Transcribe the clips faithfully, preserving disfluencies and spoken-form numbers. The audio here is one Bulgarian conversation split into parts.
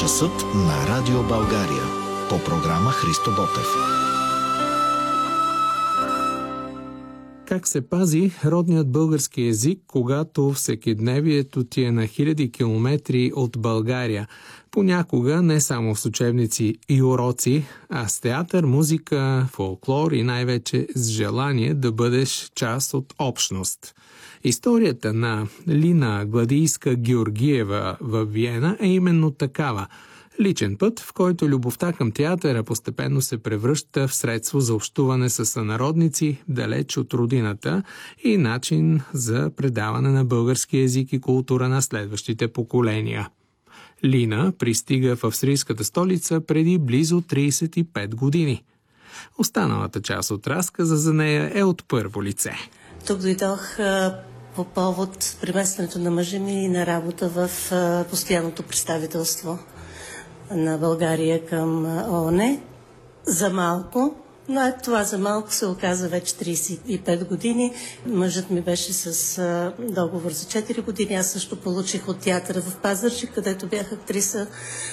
Часът на Радио България. По програма Христо Ботев. Как се пази родният български език, когато всекидневието ти е на хиляди километри от България? Понякога не само с учебници и уроци, а с театър, музика, фолклор и най-вече с желание да бъдеш част от общност. Историята на Лина Гладийска-Георгиева в Виена е именно такава. Личен път, в който любовта към театъра постепенно се превръща в средство за общуване с сънародници далеч от родината и начин за предаване на български език и култура на следващите поколения. Лина пристига в австрийската столица преди близо трийсет и пет години. Останалата част от разказа за нея е от първо лице. Тук дойдох а, по повод преместването на мъжа ми на работа в а, постоянното представителство на България към ООН. За малко, но е, това за малко се оказа вече трийсет и пет години. Мъжът ми беше с а, договор за четири години. Аз също получих от театъра в Пазарджик, където бях актриса,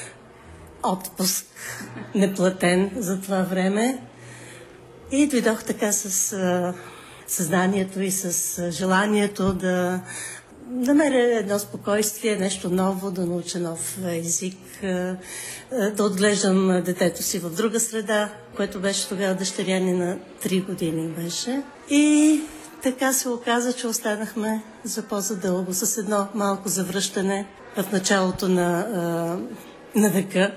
отпуск неплатен за това време. И дойдох така с а, съзнанието и с а, желанието да намеря едно спокойствие, нещо ново, да науча нов език, да отглеждам детето си в друга среда, което беше тогава дъщеря ни на три години беше. И така се оказа, че останахме за по-задълго с едно малко завръщане в началото на, на века.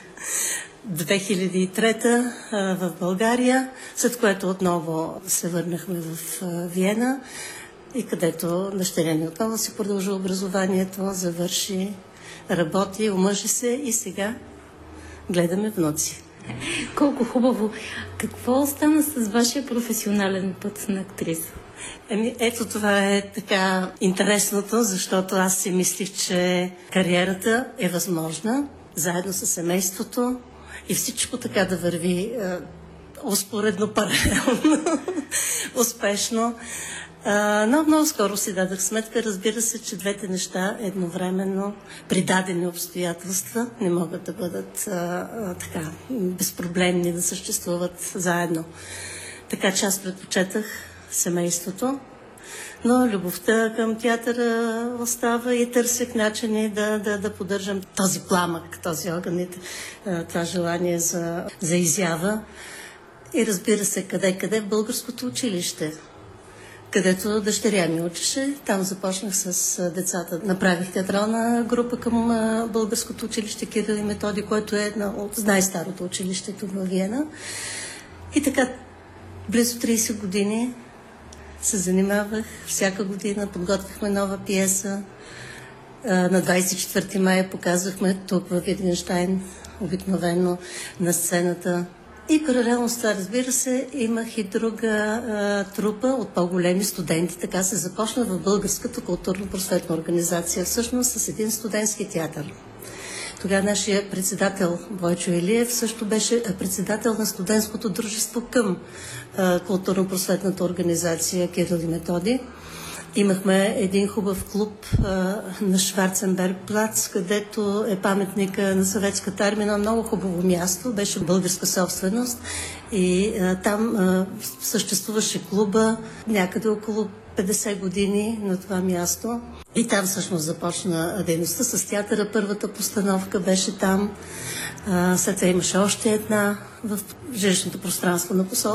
две хиляди и трета в България, след което отново се върнахме в Виена, и където дъщеря ни отново си продължи образованието, завърши, работи, омъжи се и сега гледаме внуци. Колко хубаво! Какво остана с вашия професионален път на актриса? Еми, ето това е така интересното, защото аз си мислих, че кариерата е възможна, заедно с семейството и всичко така да върви е, успоредно, паралелно, успешно. Uh, но много скоро си дадах сметка, разбира се, че двете неща едновременно при дадени обстоятелства не могат да бъдат uh, uh, така безпроблемни, да съществуват заедно. Така че аз предпочетах семейството, но любовта към театъра остава и търсех начини да, да, да поддържам този пламък, този огън, това желание за, за изява. И разбира се, къде-къде в българското училище, където дъщеря ми учеше. Там започнах с децата. Направих театрална група към българското училище Кирил и Методий, което е една от най-старото училище тук във Виена. И така, близо трийсет години се занимавах. Всяка година подготвихме нова пиеса. На двайсет и четвърти май показвахме тук във Витгенщайн, обикновено на сцената. И паралелно с това, разбира се, имах и друга а, трупа от по-големи студенти. Така се започна в Българската културно-просветна организация, всъщност с един студентски театър. Тогава нашия председател Бойчо Илиев също беше председател на студентското дружество към а, културно-просветната организация Кирил и Методий. Имахме един хубав клуб а, на Шварценберг плац, където е паметника на съветската армия, на много хубаво място, беше българска собственост и а, там а, съществуваше клуба някъде около петдесет години на това място. И там всъщност започна дейността с театъра. Първата постановка беше там. А, след това имаше още една в жилищното пространство на посолството.